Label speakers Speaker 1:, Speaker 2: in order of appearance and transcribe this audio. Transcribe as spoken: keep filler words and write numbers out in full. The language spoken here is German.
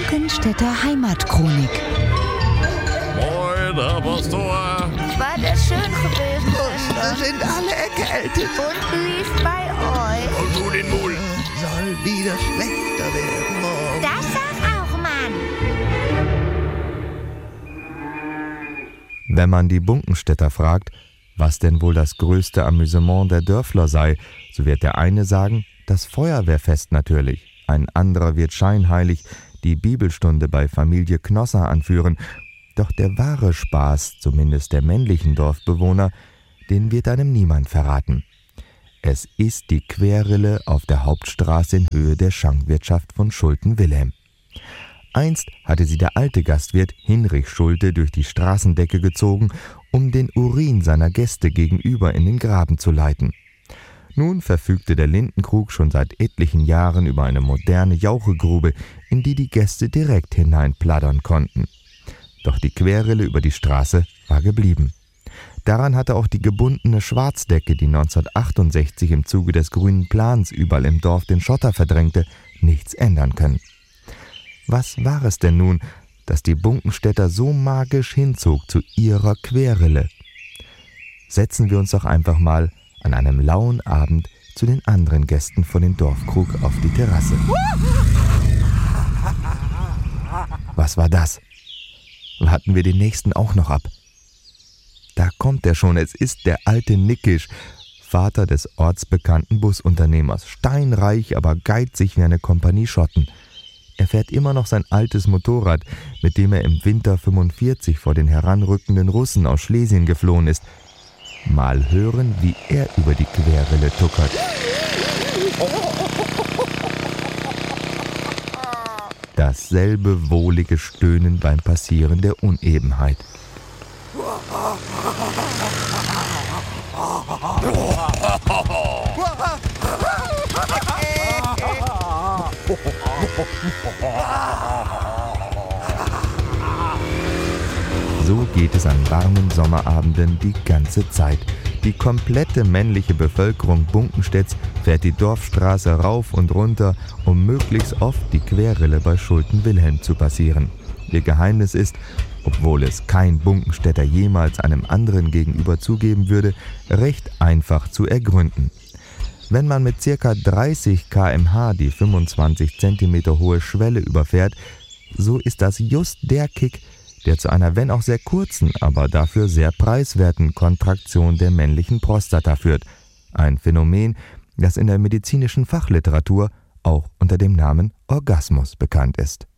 Speaker 1: Bunkenstädter Heimatchronik.
Speaker 2: Moin, Herr Pastor.
Speaker 3: War das schön gewesen?
Speaker 4: Wir sind alle erkältet.
Speaker 3: Und wie ist bei euch?
Speaker 2: Und du den Mul.
Speaker 4: Soll wieder schlechter werden morgen.
Speaker 3: Das sag auch, Mann.
Speaker 5: Wenn man die Bunkenstädter fragt, was denn wohl das größte Amüsement der Dörfler sei, so wird der eine sagen, das Feuerwehrfest natürlich. Ein anderer wird scheinheilig die Bibelstunde bei Familie Knosser anführen. Doch der wahre Spaß, zumindest der männlichen Dorfbewohner, den wird einem niemand verraten. Es ist die Querrille auf der Hauptstraße in Höhe der Schankwirtschaft von Schulte-Wilhelm. Einst hatte sie der alte Gastwirt Hinrich Schulte durch die Straßendecke gezogen, um den Urin seiner Gäste gegenüber in den Graben zu leiten. Nun verfügte der Lindenkrug schon seit etlichen Jahren über eine moderne Jauchegrube, in die die Gäste direkt hineinplattern konnten. Doch die Querrille über die Straße war geblieben. Daran hatte auch die gebundene Schwarzdecke, die neunzehnhundertachtundsechzig im Zuge des Grünen Plans überall im Dorf den Schotter verdrängte, nichts ändern können. Was war es denn nun, das die Bunkenstädter so magisch hinzog zu ihrer Querrille? Setzen wir uns doch einfach mal an einem lauen Abend zu den anderen Gästen von den Dorfkrug auf die Terrasse. Was war das? Warten wir den nächsten auch noch ab. Da kommt er schon, es ist der alte Nickisch, Vater des ortsbekannten Busunternehmers, steinreich, aber geizig wie eine Kompanie Schotten. Er fährt immer noch sein altes Motorrad, mit dem er im Winter fünfundvierzig vor den heranrückenden Russen aus Schlesien geflohen ist. Mal hören, wie er über die Querrille tuckert. Dasselbe wohlige Stöhnen beim Passieren der Unebenheit. So geht es an warmen Sommerabenden die ganze Zeit. Die komplette männliche Bevölkerung Bunkenstädts fährt die Dorfstraße rauf und runter, um möglichst oft die Querrille bei Schulte-Wilhelm zu passieren. Ihr Geheimnis ist, obwohl es kein Bunkenstädter jemals einem anderen gegenüber zugeben würde, recht einfach zu ergründen. Wenn man mit ca. dreißig Kilometer pro Stunde die fünfundzwanzig Zentimeter hohe Schwelle überfährt, so ist das just der Kick, der zu einer wenn auch sehr kurzen, aber dafür sehr preiswerten Kontraktion der männlichen Prostata führt. Ein Phänomen, das in der medizinischen Fachliteratur auch unter dem Namen Orgasmus bekannt ist.